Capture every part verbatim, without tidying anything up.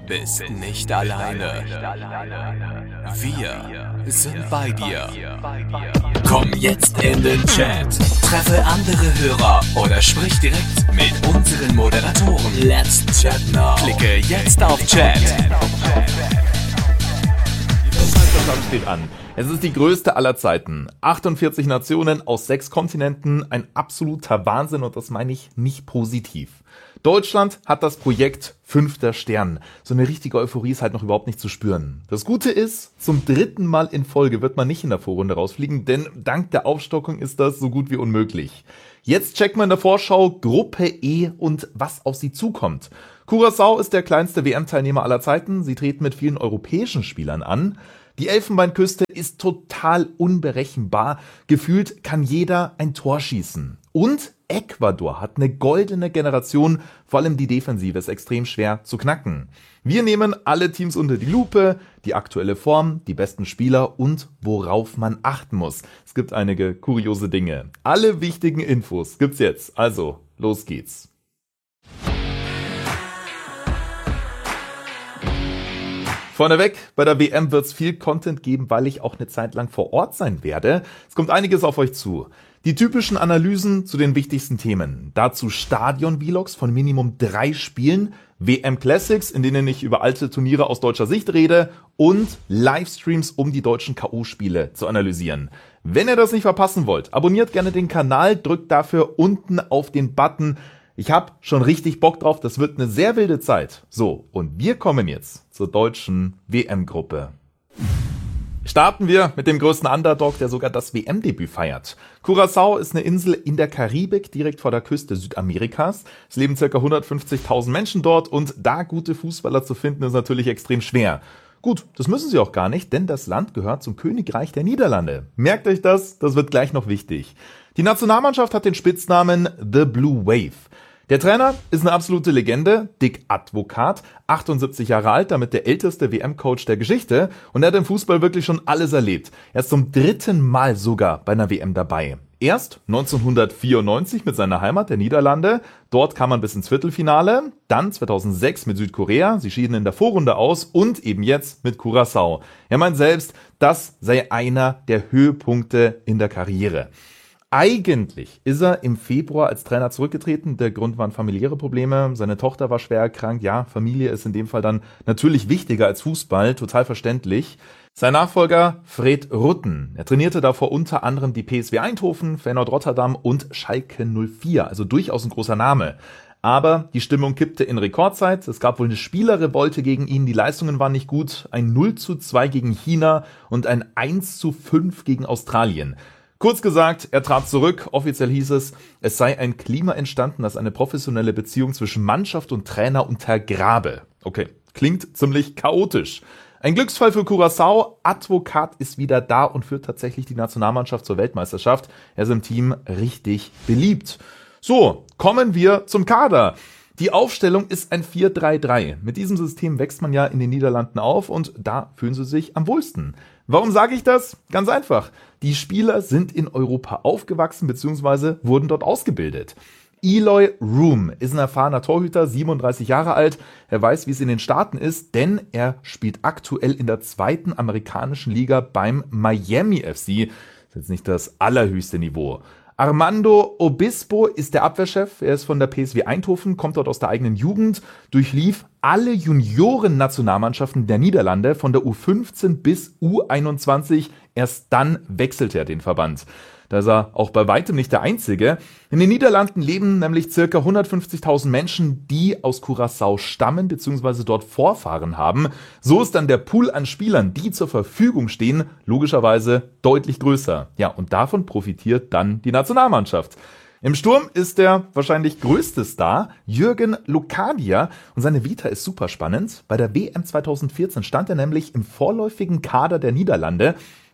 bist nicht alleine. Wir sind bei dir. Komm jetzt in den Chat. Treffe andere Hörer oder sprich direkt mit unseren Moderatoren. Let's chat now. Klicke jetzt auf Chat. Das steht an. Es ist die größte aller Zeiten. achtundvierzig Nationen aus sechs Kontinenten. Ein absoluter Wahnsinn und das meine ich nicht positiv. Deutschland hat das Projekt Fünfter Stern. So eine richtige Euphorie ist halt noch überhaupt nicht zu spüren. Das Gute ist, zum dritten Mal in Folge wird man nicht in der Vorrunde rausfliegen, denn dank der Aufstockung ist das so gut wie unmöglich. Jetzt checkt man in der Vorschau Gruppe E und was auf sie zukommt. Curaçao ist der kleinste W M-Teilnehmer aller Zeiten. Sie treten mit vielen europäischen Spielern an. Die Elfenbeinküste ist total unberechenbar. Gefühlt kann jeder ein Tor schießen. Und Ecuador hat eine goldene Generation, vor allem die Defensive ist extrem schwer zu knacken. Wir nehmen alle Teams unter die Lupe, die aktuelle Form, die besten Spieler und worauf man achten muss. Es gibt einige kuriose Dinge. Alle wichtigen Infos gibt's jetzt. Also, los geht's. Vorneweg, bei der W M wird's viel Content geben, weil ich auch eine Zeit lang vor Ort sein werde. Es kommt einiges auf euch zu. Die typischen Analysen zu den wichtigsten Themen. Dazu Stadion-Vlogs von Minimum drei Spielen, W M Classics, in denen ich über alte Turniere aus deutscher Sicht rede und Livestreams, um die deutschen K O-Spiele zu analysieren. Wenn ihr das nicht verpassen wollt, abonniert gerne den Kanal, drückt dafür unten auf den Button. Ich hab schon richtig Bock drauf, das wird eine sehr wilde Zeit. So, und wir kommen jetzt zur deutschen W M-Gruppe. Starten wir mit dem größten Underdog, der sogar das W M-Debüt feiert. Curaçao ist eine Insel in der Karibik, direkt vor der Küste Südamerikas. Es leben ca. hundertfünfzigtausend Menschen dort und da gute Fußballer zu finden, ist natürlich extrem schwer. Gut, das müssen sie auch gar nicht, denn das Land gehört zum Königreich der Niederlande. Merkt euch das, das wird gleich noch wichtig. Die Nationalmannschaft hat den Spitznamen The Blue Wave. Der Trainer ist eine absolute Legende, Dick Advocaat, achtundsiebzig Jahre alt, damit der älteste W M-Coach der Geschichte und er hat im Fußball wirklich schon alles erlebt. Er ist zum dritten Mal sogar bei einer W M dabei. Erst neunzehnhundertvierundneunzig mit seiner Heimat, der Niederlande, dort kam man bis ins Viertelfinale, dann zweitausendsechs mit Südkorea, sie schieden in der Vorrunde aus und eben jetzt mit Curaçao. Er meint selbst, das sei einer der Höhepunkte in der Karriere. Eigentlich ist er im Februar als Trainer zurückgetreten. Der Grund waren familiäre Probleme. Seine Tochter war schwer erkrankt. Ja, Familie ist in dem Fall dann natürlich wichtiger als Fußball. Total verständlich. Sein Nachfolger Fred Rutten. Er trainierte davor unter anderem die P S V Eindhoven, Feyenoord Rotterdam und Schalke null vier. Also durchaus ein großer Name. Aber die Stimmung kippte in Rekordzeit. Es gab wohl eine Spielerrevolte gegen ihn. Die Leistungen waren nicht gut. Ein null zu zwei gegen China und ein eins zu fünf gegen Australien. Kurz gesagt, er trat zurück. Offiziell hieß es, es sei ein Klima entstanden, das eine professionelle Beziehung zwischen Mannschaft und Trainer untergrabe. Okay, klingt ziemlich chaotisch. Ein Glücksfall für Curaçao. Advocaat ist wieder da und führt tatsächlich die Nationalmannschaft zur Weltmeisterschaft. Er ist im Team richtig beliebt. So, kommen wir zum Kader. Die Aufstellung ist ein vier drei drei. Mit diesem System wächst man ja in den Niederlanden auf und da fühlen sie sich am wohlsten. Warum sage ich das? Ganz einfach. Die Spieler sind in Europa aufgewachsen bzw. wurden dort ausgebildet. Eloy Room ist ein erfahrener Torhüter, siebenunddreißig Jahre alt. Er weiß, wie es in den Staaten ist, denn er spielt aktuell in der zweiten amerikanischen Liga beim Miami F C. Das ist jetzt nicht das allerhöchste Niveau. Armando Obispo ist der Abwehrchef. Er ist von der P S V Eindhoven, kommt dort aus der eigenen Jugend, durchlief alle Junioren-Nationalmannschaften der Niederlande von der U fünfzehn bis U einundzwanzig. Erst dann wechselte er den Verband. Da ist er auch bei weitem nicht der Einzige. In den Niederlanden leben nämlich ca. hundertfünfzigtausend Menschen, die aus Curaçao stammen bzw. dort Vorfahren haben. So ist dann der Pool an Spielern, die zur Verfügung stehen, logischerweise deutlich größer. Ja, und davon profitiert dann die Nationalmannschaft. Im Sturm ist der wahrscheinlich größte Star Jürgen Locadia und seine Vita ist super spannend. Bei der W M zweitausendvierzehn stand er nämlich im vorläufigen Kader der Niederlande,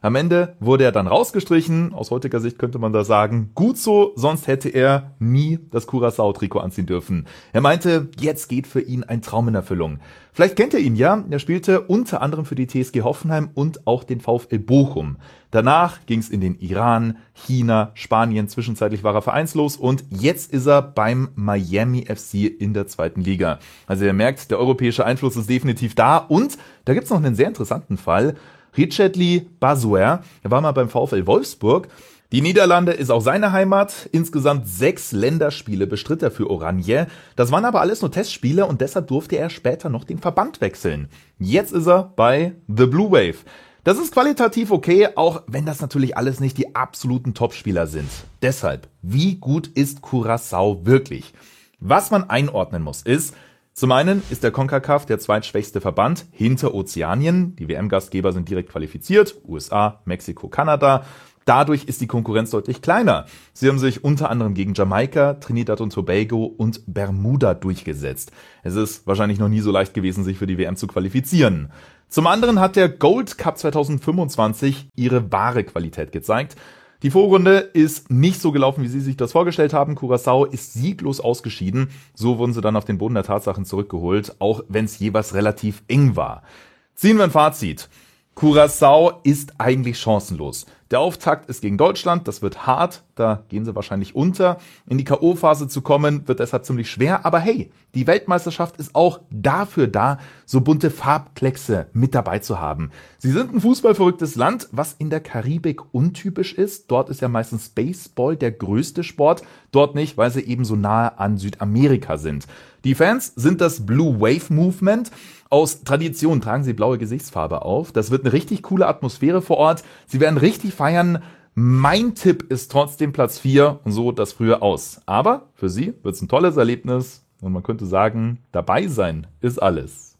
Am Ende wurde er dann rausgestrichen. Aus heutiger Sicht könnte man da sagen, gut so, sonst hätte er nie das Curaçao-Trikot anziehen dürfen. Er meinte, jetzt geht für ihn ein Traum in Erfüllung. Vielleicht kennt ihr ihn ja, er spielte unter anderem für die T S G Hoffenheim und auch den VfL Bochum. Danach ging es in den Iran, China, Spanien, zwischenzeitlich war er vereinslos und jetzt ist er beim Miami F C in der zweiten Liga. Also ihr merkt, der europäische Einfluss ist definitiv da und da gibt's noch einen sehr interessanten Fall. Richetli Bazoer, er war mal beim VfL Wolfsburg. Die Niederlande ist auch seine Heimat. Insgesamt sechs Länderspiele bestritt er für Oranje. Das waren aber alles nur Testspiele und deshalb durfte er später noch den Verband wechseln. Jetzt ist er bei The Blue Wave. Das ist qualitativ okay, auch wenn das natürlich alles nicht die absoluten Topspieler sind. Deshalb, wie gut ist Curaçao wirklich? Was man einordnen muss ist, zum einen ist der CONCACAF der zweitschwächste Verband hinter Ozeanien. Die W M-Gastgeber sind direkt qualifiziert, U S A, Mexiko, Kanada. Dadurch ist die Konkurrenz deutlich kleiner. Sie haben sich unter anderem gegen Jamaika, Trinidad und Tobago und Bermuda durchgesetzt. Es ist wahrscheinlich noch nie so leicht gewesen, sich für die W M zu qualifizieren. Zum anderen hat der Gold Cup zwanzig fünfundzwanzig ihre wahre Qualität gezeigt. Die Vorrunde ist nicht so gelaufen, wie Sie sich das vorgestellt haben. Curaçao ist sieglos ausgeschieden. So wurden sie dann auf den Boden der Tatsachen zurückgeholt, auch wenn es jeweils relativ eng war. Ziehen wir ein Fazit. Curaçao ist eigentlich chancenlos. Der Auftakt ist gegen Deutschland, das wird hart, da gehen sie wahrscheinlich unter. In die K O-Phase zu kommen, wird deshalb ziemlich schwer, aber hey, die Weltmeisterschaft ist auch dafür da, so bunte Farbkleckse mit dabei zu haben. Sie sind ein fußballverrücktes Land, was in der Karibik untypisch ist. Dort ist ja meistens Baseball der größte Sport, dort nicht, weil sie eben so nahe an Südamerika sind. Die Fans sind das Blue Wave Movement. Aus Tradition tragen sie blaue Gesichtsfarbe auf. Das wird eine richtig coole Atmosphäre vor Ort. Sie werden richtig feiern. Mein Tipp ist trotzdem Platz vier und so das frühe aus. Aber für sie wird es ein tolles Erlebnis und man könnte sagen, dabei sein ist alles.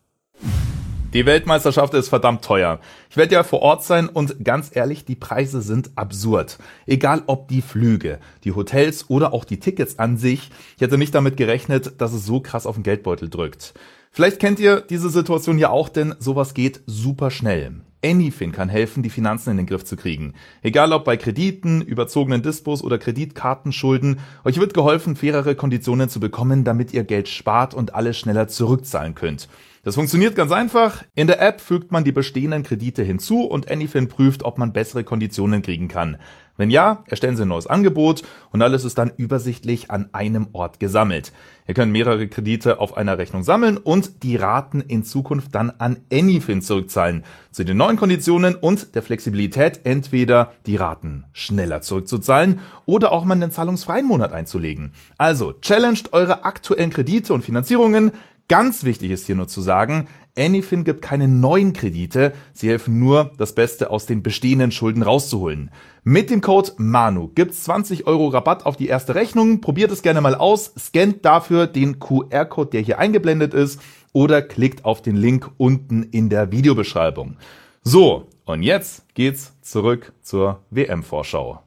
Die Weltmeisterschaft ist verdammt teuer. Ich werde ja vor Ort sein und ganz ehrlich, die Preise sind absurd. Egal ob die Flüge, die Hotels oder auch die Tickets an sich. Ich hätte nicht damit gerechnet, dass es so krass auf den Geldbeutel drückt. Vielleicht kennt ihr diese Situation ja auch, denn sowas geht super schnell. Anyfin kann helfen, die Finanzen in den Griff zu kriegen. Egal ob bei Krediten, überzogenen Dispos oder Kreditkartenschulden, euch wird geholfen, fairere Konditionen zu bekommen, damit ihr Geld spart und alles schneller zurückzahlen könnt. Das funktioniert ganz einfach. In der App fügt man die bestehenden Kredite hinzu und Anyfin prüft, ob man bessere Konditionen kriegen kann. Wenn ja, erstellen Sie ein neues Angebot und alles ist dann übersichtlich an einem Ort gesammelt. Ihr könnt mehrere Kredite auf einer Rechnung sammeln und die Raten in Zukunft dann an Anyfin zurückzahlen. Zu den neuen Konditionen und der Flexibilität, entweder die Raten schneller zurückzuzahlen oder auch mal einen zahlungsfreien Monat einzulegen. Also challenged eure aktuellen Kredite und Finanzierungen. Ganz wichtig ist hier nur zu sagen, Anyfin gibt keine neuen Kredite, sie helfen nur, das Beste aus den bestehenden Schulden rauszuholen. Mit dem Code MANU gibt's zwanzig Euro Rabatt auf die erste Rechnung, probiert es gerne mal aus, scannt dafür den Q R-Code, der hier eingeblendet ist, oder klickt auf den Link unten in der Videobeschreibung. So, und jetzt geht's zurück zur W M-Vorschau.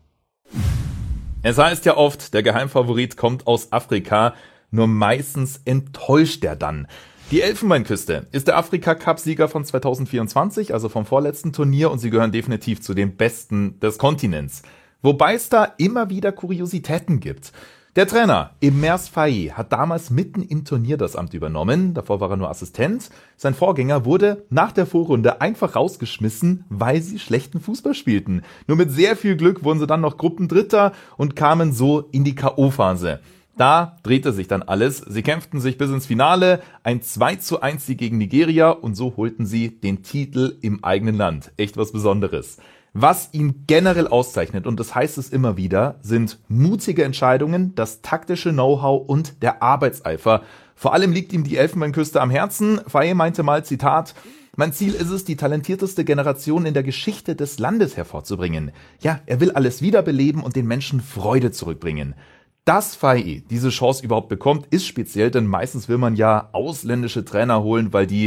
Es heißt ja oft, der Geheimfavorit kommt aus Afrika, nur meistens enttäuscht er dann. Die Elfenbeinküste ist der Afrika-Cup-Sieger von zwanzig vierundzwanzig, also vom vorletzten Turnier, und sie gehören definitiv zu den Besten des Kontinents. Wobei es da immer wieder Kuriositäten gibt. Der Trainer, Emers Faye, hat damals mitten im Turnier das Amt übernommen, davor war er nur Assistent. Sein Vorgänger wurde nach der Vorrunde einfach rausgeschmissen, weil sie schlechten Fußball spielten. Nur mit sehr viel Glück wurden sie dann noch Gruppendritter und kamen so in die K O-Phase. Da drehte sich dann alles. Sie kämpften sich bis ins Finale, ein zwei zu eins Sieg gegen Nigeria und so holten sie den Titel im eigenen Land. Echt was Besonderes. Was ihn generell auszeichnet, und das heißt es immer wieder, sind mutige Entscheidungen, das taktische Know-how und der Arbeitseifer. Vor allem liegt ihm die Elfenbeinküste am Herzen. Faye meinte mal, Zitat, mein Ziel ist es, die talentierteste Generation in der Geschichte des Landes hervorzubringen. Ja, er will alles wiederbeleben und den Menschen Freude zurückbringen. Dass Faye diese Chance überhaupt bekommt, ist speziell, denn meistens will man ja ausländische Trainer holen, weil die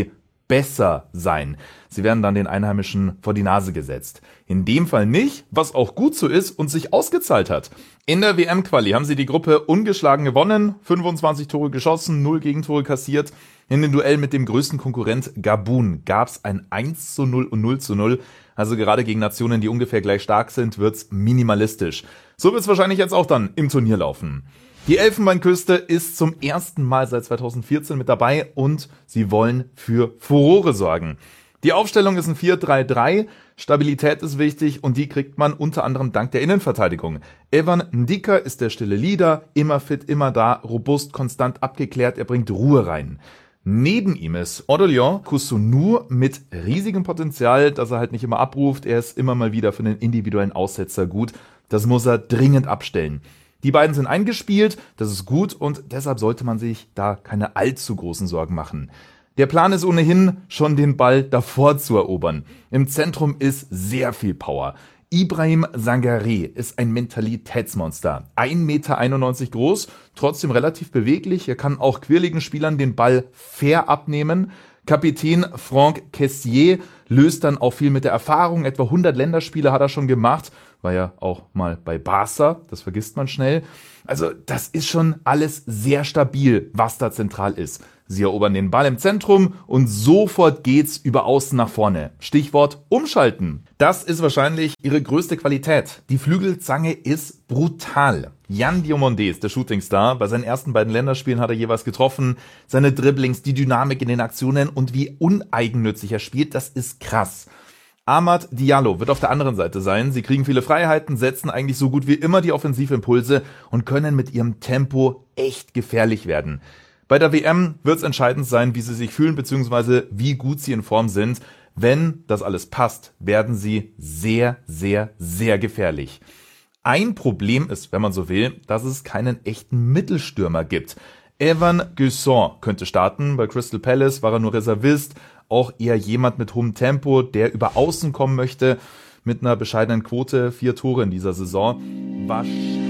besser sein. Sie werden dann den Einheimischen vor die Nase gesetzt. In dem Fall nicht, was auch gut so ist und sich ausgezahlt hat. In der W M-Quali haben sie die Gruppe ungeschlagen gewonnen, fünfundzwanzig Tore geschossen, null Gegentore kassiert. In den Duell mit dem größten Konkurrent Gabun gab's ein eins zu null und null zu null. Also gerade gegen Nationen, die ungefähr gleich stark sind, wird's minimalistisch. So wird's wahrscheinlich jetzt auch dann im Turnier laufen. Die Elfenbeinküste ist zum ersten Mal seit zweitausendvierzehn mit dabei und sie wollen für Furore sorgen. Die Aufstellung ist ein vier drei drei, Stabilität ist wichtig und die kriegt man unter anderem dank der Innenverteidigung. Evan Ndika ist der stille Leader, immer fit, immer da, robust, konstant abgeklärt, er bringt Ruhe rein. Neben ihm ist Aurélien Coussonou mit riesigem Potenzial, das er halt nicht immer abruft, er ist immer mal wieder für den individuellen Aussetzer gut, das muss er dringend abstellen. Die beiden sind eingespielt, das ist gut und deshalb sollte man sich da keine allzu großen Sorgen machen. Der Plan ist ohnehin, schon den Ball davor zu erobern. Im Zentrum ist sehr viel Power. Ibrahim Sangaré ist ein Mentalitätsmonster. ein Meter einundneunzig groß, trotzdem relativ beweglich. Er kann auch quirligen Spielern den Ball fair abnehmen. Kapitän Franck Kessié löst dann auch viel mit der Erfahrung. Etwa hundert Länderspiele hat er schon gemacht. War ja auch mal bei Barca, das vergisst man schnell. Also das ist schon alles sehr stabil, was da zentral ist. Sie erobern den Ball im Zentrum und sofort geht's über außen nach vorne. Stichwort umschalten. Das ist wahrscheinlich ihre größte Qualität. Die Flügelzange ist brutal. Yann Diomandé ist der Shootingstar. Bei seinen ersten beiden Länderspielen hat er jeweils getroffen. Seine Dribblings, die Dynamik in den Aktionen und wie uneigennützig er spielt, das ist krass. Amad Diallo wird auf der anderen Seite sein. Sie kriegen viele Freiheiten, setzen eigentlich so gut wie immer die Offensivimpulse und können mit ihrem Tempo echt gefährlich werden. Bei der W M wird es entscheidend sein, wie sie sich fühlen bzw. wie gut sie in Form sind. Wenn das alles passt, werden sie sehr, sehr, sehr gefährlich. Ein Problem ist, wenn man so will, dass es keinen echten Mittelstürmer gibt. Evan Guessant könnte starten. Bei Crystal Palace war er nur Reservist. Auch eher jemand mit hohem Tempo, der über Außen kommen möchte. Mit einer bescheidenen Quote, vier Tore in dieser Saison. Wahrscheinlich